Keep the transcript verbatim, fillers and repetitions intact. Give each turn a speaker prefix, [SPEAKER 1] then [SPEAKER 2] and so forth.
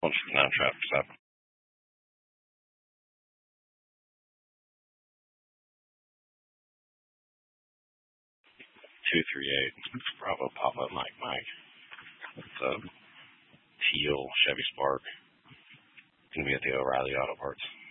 [SPEAKER 1] Once the now traffic stop. Two three eight Bravo Papa Mike Mike. It's a teal Chevy Spark. Gonna be at the O'Reilly Auto Parts.